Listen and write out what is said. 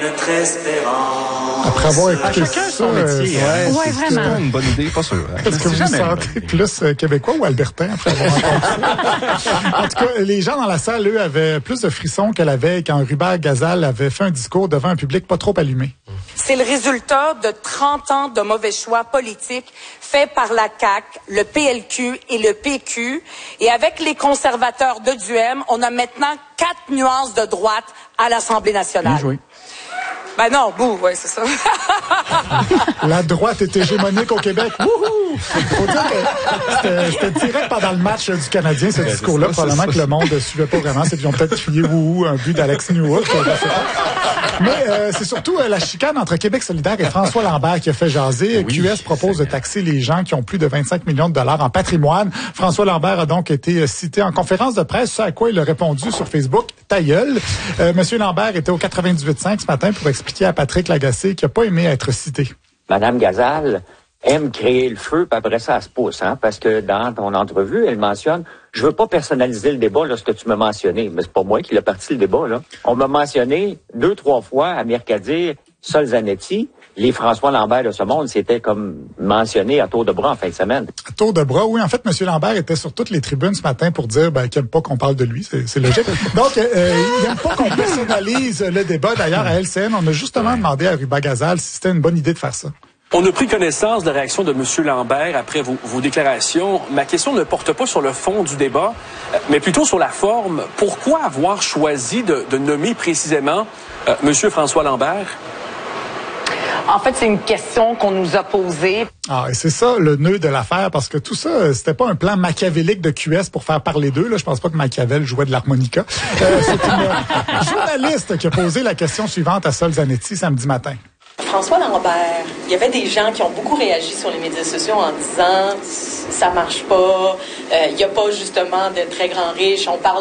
notre espérance. Après avoir écouté chacun ça, son métier. Ouais, vraiment. C'est une bonne idée, pas sûr. Hein? Est-ce que vous vous Jamais une sentez bonne idée. plus québécois ou albertain après avoir entendu ça? En tout cas, les gens dans la salle, eux, avaient plus de frissons qu'elle avait quand Hubert Gazal avait fait un discours devant un public pas trop allumé. C'est le résultat de 30 ans de mauvais choix politiques faits par la CAQ, le PLQ et le PQ. Et avec les conservateurs de Duhem, on a maintenant 4 nuances de droite à l'Assemblée nationale. Bien joué. Ben non, ouais, c'est ça. La droite est hégémonique au Québec. Wouhou! Faut dire que c'était direct pendant le match du Canadien, ce discours-là. c'est Probablement ça. que le monde ne suivait pas vraiment. Ils ont peut-être crié wouhou, un but d'Alex Newhook. Mais c'est surtout la chicane entre Québec solidaire et François Lambert qui a fait jaser. Oui, QS propose de taxer les gens qui ont plus de 25 millions de dollars en patrimoine. François Lambert a donc été cité en conférence de presse, ce à quoi il a répondu sur Facebook, ta gueule. Monsieur Lambert était au 98.5 ce matin pour expliquer à Patrick Lagacé qu'il n'a pas aimé être cité. Madame Gazal aime créer le feu, puis après ça, elle se pousse, hein, parce que dans ton entrevue, elle mentionne, je veux pas personnaliser le débat, là, ce que tu m'as mentionné, mais c'est pas moi qui l'ai parti le débat, là. On m'a mentionné 2-3 fois à Mercadier, Sol Zanetti, les François Lambert de ce monde, c'était comme mentionné à tour de bras en fin de semaine. À tour de bras, oui. En fait, M. Lambert était sur toutes les tribunes ce matin pour dire qu'il n'aime pas qu'on parle de lui. C'est logique. Donc, il n'aime pas qu'on personnalise le débat. D'ailleurs, à LCN, on a justement demandé à Hubert Gazal si c'était une bonne idée de faire ça. On a pris connaissance de la réaction de M. Lambert après vos déclarations. Ma question ne porte pas sur le fond du débat, mais plutôt sur la forme. Pourquoi avoir choisi de nommer précisément M. François Lambert? En fait, c'est une question qu'on nous a posée. Ah, et c'est ça le nœud de l'affaire, parce que tout ça, c'était pas un plan machiavélique de QS pour faire parler d'eux. Là, je pense pas que Machiavel jouait de l'harmonica. C'est une journaliste qui a posé la question suivante à Sol Zanetti samedi matin. François Lambert, il y avait des gens qui ont beaucoup réagi sur les médias sociaux en disant ça marche pas, il n'y a pas justement de très grands riches, on parle